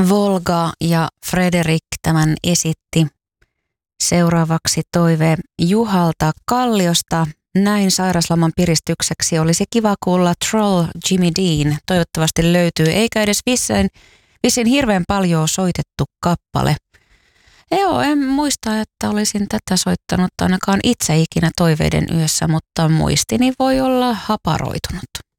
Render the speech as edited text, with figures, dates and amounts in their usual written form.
Volga ja Frederik tämän esitti. Seuraavaksi toive Juhalta Kalliosta. Näin sairasloman piristykseksi olisi kiva kuulla Troll Jimmy Dean. Toivottavasti löytyy, eikä edes vissiin hirveän paljon soitettu kappale. Joo, en muista, että olisin tätä soittanut ainakaan itse ikinä toiveiden yössä, mutta muistini voi olla haparoitunut.